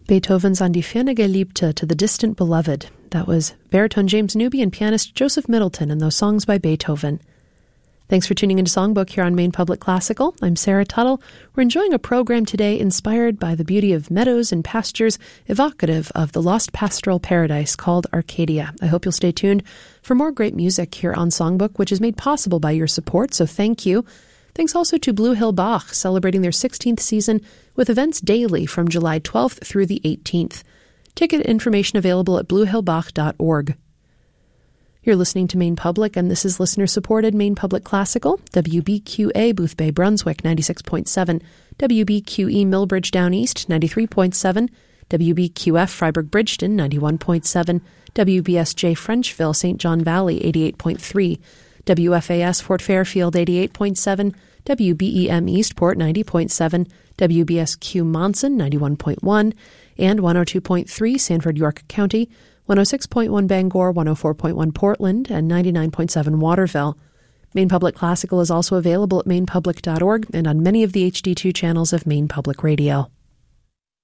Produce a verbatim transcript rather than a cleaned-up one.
Beethoven's An die ferne Geliebte, To the Distant Beloved. That was baritone James Newby and pianist Joseph Middleton and those songs by Beethoven. Thanks for tuning into Songbook here on Maine Public Classical. I'm Sarah Tuttle. We're enjoying a program today inspired by the beauty of meadows and pastures, evocative of the lost pastoral paradise called Arcadia. I hope you'll stay tuned for more great music here on Songbook, which is made possible by your support, so thank you. Thanks also to Blue Hill Bach, celebrating their sixteenth season with events daily from July twelfth through the eighteenth. Ticket information available at blue hill bach dot org. You're listening to Maine Public, and this is listener-supported Maine Public Classical, W B Q A Boothbay Brunswick ninety-six point seven, W B Q E Millbridge Down East ninety-three point seven, W B Q F Freiburg Bridgeton ninety-one point seven, W B S J Frenchville Saint John Valley eighty-eight point three, W F A S Fort Fairfield eighty-eight point seven, W B E M Eastport ninety point seven, W B S Q Monson ninety-one point one, and one oh two point three Sanford York County, one oh six point one Bangor, one oh four point one Portland, and ninety-nine point seven Waterville. Maine Public Classical is also available at maine public dot org and on many of the H D two channels of Maine Public Radio.